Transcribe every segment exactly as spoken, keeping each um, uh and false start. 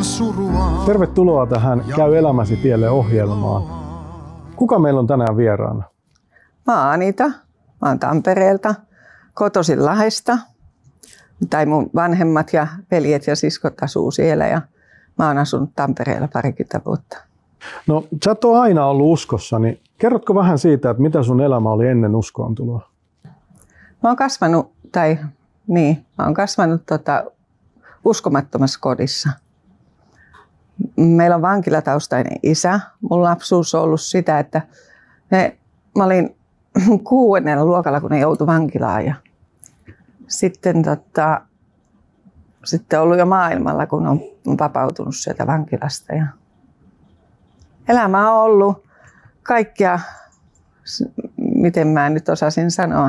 surua. Tervetuloa tähän Käy elämäsi tielle -ohjelmaan. Kuka meillä on tänään vieraana? Mä oon Anita. Mä oon Tampereelta, kotoisin Lahdesta. Tai mun vanhemmat ja veljet ja siskot asuu siellä ja mä oon asunut Tampereella parikymmentä vuotta. No, sä et ole aina ollut uskossa, niin kerrotko vähän siitä, että mitä sun elämä oli ennen uskoontuloa? Mä oon kasvanut, tai niin, mä oon kasvanut tota, uskomattomassa kodissa. Meillä on vankilataustainen isä. Mun lapsuus on ollut sitä, että me, mä olin kuudennella luokalla, kun ne joutui vankilaan. Ja sitten, tota, sitten ollut jo maailmalla, kun on vapautunut sieltä vankilasta. Ja elämä on ollut kaikkia, miten mä nyt osasin sanoa,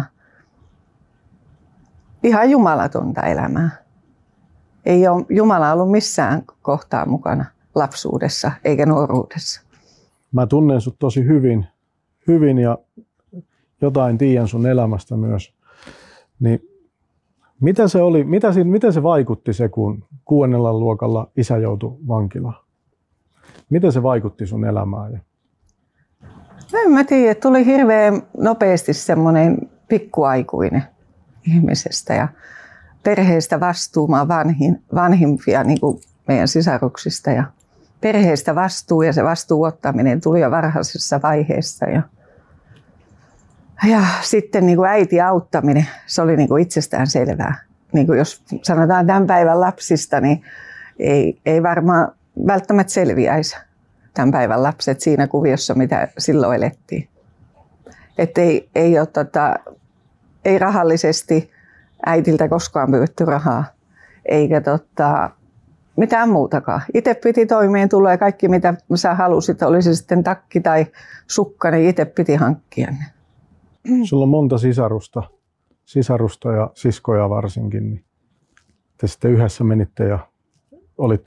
ihan jumalatonta elämää. Ei ole Jumala ollut missään kohtaa mukana lapsuudessa eikä nuoruudessa. Mä tunnen sut tosi hyvin, hyvin ja jotain tiedän sun elämästä myös. Niin mitä se oli, mitä, miten se vaikutti se, kun kuudennella luokalla isä joutui vankilaan? Miten se vaikutti sun elämään? En mä tiedä, tuli hirveän nopeasti semmoinen pikkuaikuinen ihmisestä ja perheestä vastuu. Mä oon vanhin, vanhimpia niin kuin meidän sisaruksista ja perheestä vastuu ja se vastuun ottaminen tuli jo varhaisessa vaiheessa. Ja, ja sitten niin kuin äiti auttaminen, se oli niin kuin itsestään selvää. Niin kuin jos sanotaan tämän päivän lapsista, niin ei, ei varmaan välttämättä selviäisi tämän päivän lapset siinä kuviossa, mitä silloin elettiin. Että ei, ei, ole, tota, ei rahallisesti äitiltä koskaan pyydetty rahaa, eikä tota, mitään muutakaan. Itse piti toimeen tulla ja kaikki mitä sä halusit, oli se sitten takki tai sukka, niin itse piti hankkia ne. Sulla on monta sisarusta, sisarusta ja siskoja varsinkin. Niin te sitten yhdessä menitte ja olitte